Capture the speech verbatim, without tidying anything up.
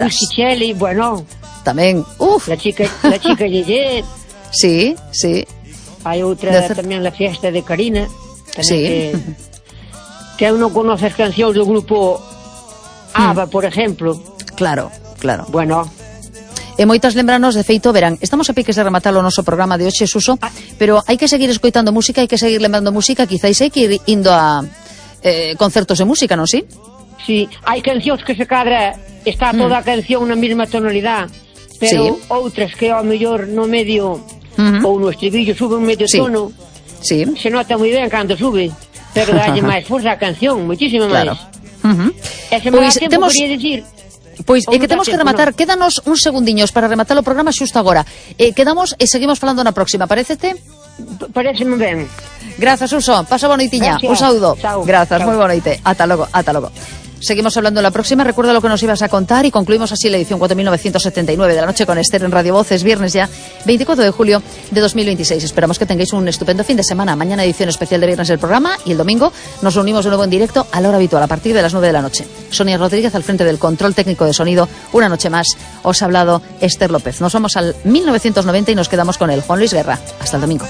Vegas. Cheli, bueno. Tamén, uf. La chica, la chica Yeye. Sí, sí. Hay outra tamén, la fiesta de Karina. Sí. Que, que uno conoce as cancións do grupo ABBA, mm. por exemplo. Claro, claro. Bueno. E moitas lembranos, de feito, verán, estamos a piques de rematar o noso programa de hoxe, Suso, pero hai que seguir escoitando música, hai que seguir lembrando música, quizáis hai que ir indo a eh, concertos de música, non si? Sí, hai cancións que se cadra, está toda a canción na mesma tonalidade, pero sí. outras que ao mellor no medio, uh-huh. ou no estribillo sube un medio sí. tono, sí. se nota moi ben cando sube, pero dalle máis forza á canción, moitísimo máis. Claro. Uh-huh. E se me pois, dá tempo, temos... quería dicir... Pois é que temos que rematar, no. Quédanos uns segundiños para rematar o programa xusto agora. Eh, quedamos e seguimos falando na próxima, parecete? Pareceme ben. Grazas, Uso, pasa boa noitiña. Un saúdo. Chao. Grazas, Chao. moi boa noite. Ata logo, ata logo. Seguimos hablando en la próxima. Recuerda lo que nos ibas a contar y concluimos así la edición cuatro mil novecientos setenta y nueve de la noche con Esther en Radio Voces, viernes ya, veinticuatro de julio de dos mil veintiséis. Esperamos que tengáis un estupendo fin de semana. Mañana edición especial de viernes del programa y el domingo nos reunimos de nuevo en directo a la hora habitual, a partir de las nueve de la noche. Sonia Rodríguez al frente del control técnico de sonido. Una noche más os ha hablado Esther López. Nos vamos al mil novecientos noventa y nos quedamos con el Juan Luis Guerra. Hasta el domingo.